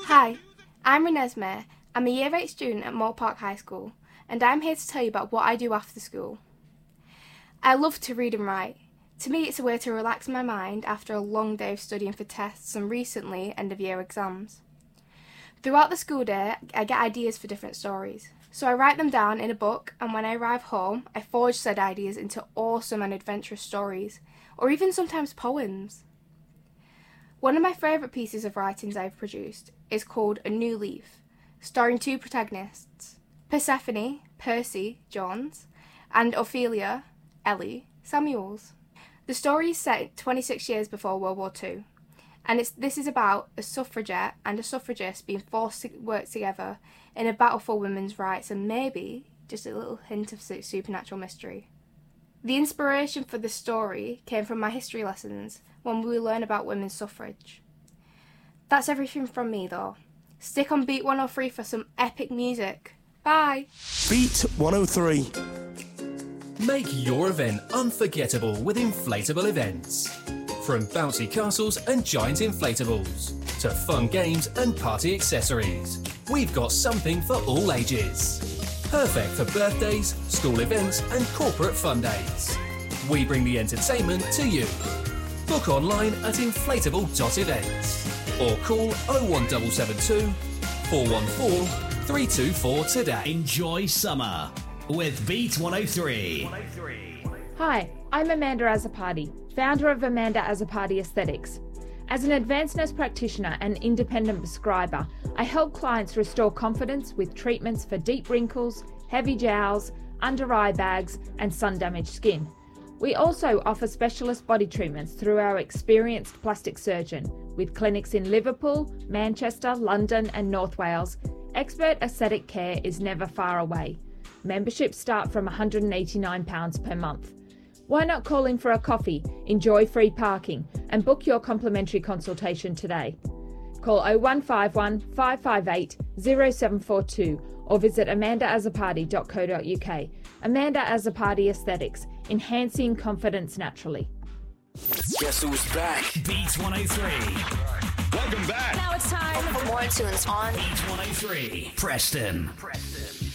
Hi, I'm Renesmeh. I'm a Year 8 student at Moore Park High School, and I'm here to tell you about what I do after school. I love to read and write. To me, it's a way to relax my mind after a long day of studying for tests and recently end-of-year exams. Throughout the school day, I get ideas for different stories, so I write them down in a book, and when I arrive home, I forge said ideas into awesome and adventurous stories, or even sometimes poems. One of my favourite pieces of writings I've produced is called A New Leaf, starring two protagonists, Persephone, Percy Jones, and Ophelia, Ellie Samuels. The story is set 26 years before World War II, and this is about a suffragette and a suffragist being forced to work together in a battle for women's rights and maybe just a little hint of supernatural mystery. The inspiration for this story came from my history lessons when we learn about women's suffrage. That's everything from me though. Stick on Beat 103 for some epic music. Bye! Beat 103. Make your event unforgettable with inflatable events. From bouncy castles and giant inflatables to fun games and party accessories, we've got something for all ages. Perfect for birthdays, school events and corporate fun days. We bring the entertainment to you. Book online at inflatable.events or call 01772 414 324 today. Enjoy summer with Beat 103. Hi, I'm Amanda Azzopardi, founder of Amanda Azzopardi Aesthetics. As an advanced nurse practitioner and independent prescriber, I help clients restore confidence with treatments for deep wrinkles, heavy jowls, under eye bags, and sun-damaged skin. We also offer specialist body treatments through our experienced plastic surgeon, with clinics in Liverpool, Manchester, London, and North Wales. Expert aesthetic care is never far away. Memberships start from £189 per month. Why not call in for a coffee, enjoy free parking, and book your complimentary consultation today? Call 0151 558 0742 or visit amandaazzopardi.co.uk. Amanda Azzopardi Aesthetics, enhancing confidence naturally. Guess who's back? Beat 103. Welcome back. Now it's time for more tunes on Beat 103. Preston.